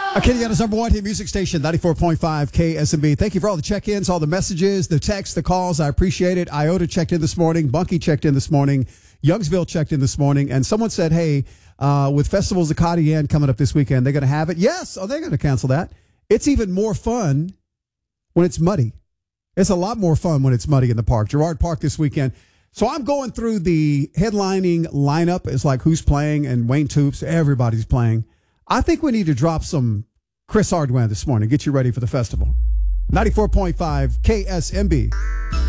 Acadiana's number one hit music station, 94.5 KSMB. Thank you for all the check-ins, all the messages, the texts, the calls. I appreciate it. Iota checked in this morning. Bunky checked in this morning. Youngsville checked in this morning. And someone said, hey, with Festivals of Acadiana coming up this weekend, they're going to have it. Yes. Oh, they're going to cancel that. It's even more fun when it's muddy. It's a lot more fun when it's muddy in the park. Girard Park this weekend. So I'm going through the headlining lineup. It's like who's playing, and Wayne Toops, everybody's playing. I think we need to drop some Chris Hardware this morning. Get you ready for the festival. 94.5 KSMB.